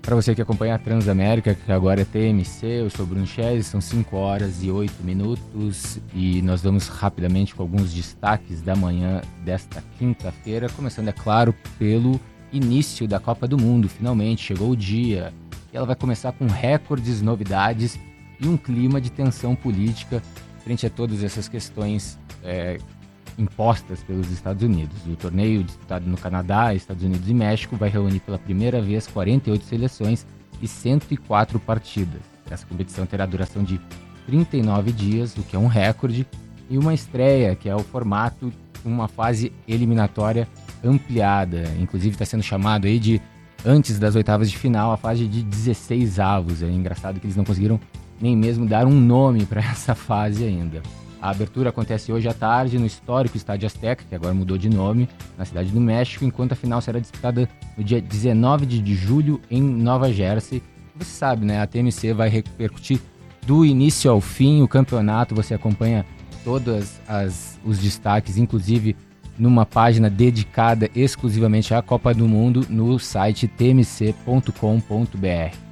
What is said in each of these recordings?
Para você que acompanha a Transamérica, que agora é TMC, eu sou Bruno Chesney, são 5 horas e 8 minutos e nós vamos rapidamente com alguns destaques da manhã desta quinta-feira, começando, é claro, pelo início da Copa do Mundo. Finalmente chegou o dia e ela vai começar com recordes, novidades e um clima de tensão política frente a todas essas questões impostas pelos Estados Unidos. O torneio disputado no Canadá, Estados Unidos e México vai reunir pela primeira vez 48 seleções e 104 partidas. Essa competição terá duração de 39 dias, o que é um recorde, e uma estreia, que é o formato, uma fase eliminatória ampliada. Inclusive está sendo chamado aí de, antes das oitavas de final, a fase de 16 avos. É engraçado que eles não conseguiram nem mesmo dar um nome para essa fase ainda. A abertura acontece hoje à tarde no histórico Estádio Azteca, que agora mudou de nome, na cidade do México, enquanto a final será disputada no dia 19 de julho em Nova Jersey. Você sabe, né? A TMC vai repercutir do início ao fim o campeonato. Você acompanha todos os destaques, inclusive numa página dedicada exclusivamente à Copa do Mundo no site tmc.com.br.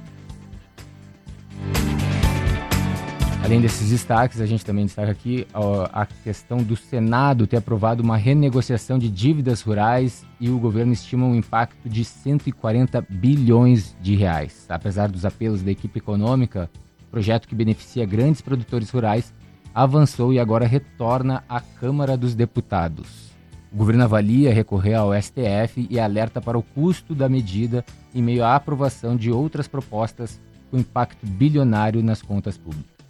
Além desses destaques, a gente também destaca aqui a questão do Senado ter aprovado uma renegociação de dívidas rurais e o governo estima um impacto de 140 bilhões de reais. Apesar dos apelos da equipe econômica, o projeto que beneficia grandes produtores rurais avançou e agora retorna à Câmara dos Deputados. O governo avalia recorrer ao STF e alerta para o custo da medida em meio à aprovação de outras propostas com impacto bilionário nas contas públicas.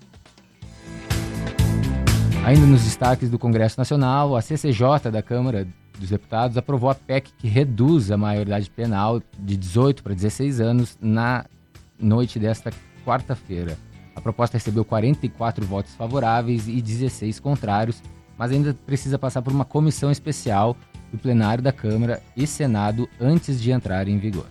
Ainda nos destaques do Congresso Nacional, a CCJ da Câmara dos Deputados aprovou a PEC que reduz a maioridade penal de 18 para 16 anos na noite desta quarta-feira. A proposta recebeu 44 votos favoráveis e 16 contrários, mas ainda precisa passar por uma comissão especial do plenário da Câmara e Senado antes de entrar em vigor.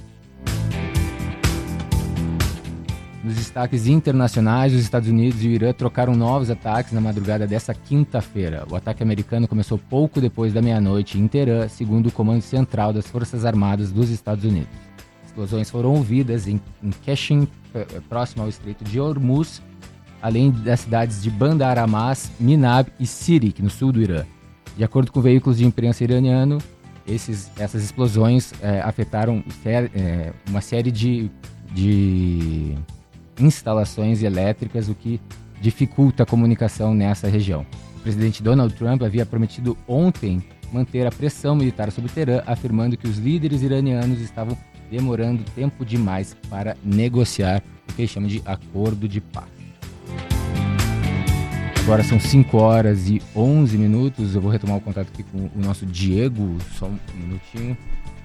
Nos destaques internacionais, os Estados Unidos e o Irã trocaram novos ataques na madrugada desta quinta-feira. O ataque americano começou pouco depois da meia-noite em Teherã, segundo o Comando Central das Forças Armadas dos Estados Unidos. Explosões foram ouvidas em Qashem, próximo ao Estreito de Hormuz, além das cidades de Bandar Abbas, Minab e Sirik, no sul do Irã. De acordo com veículos de imprensa iraniano, essas explosões afetaram uma série de instalações elétricas, o que dificulta a comunicação nessa região. O presidente Donald Trump havia prometido ontem manter a pressão militar sobre Teherã, afirmando que os líderes iranianos estavam demorando tempo demais para negociar o que ele chama de acordo de paz. Agora são 5 horas e 11 minutos, eu vou retomar o contato aqui com o nosso Diego, só um minutinho.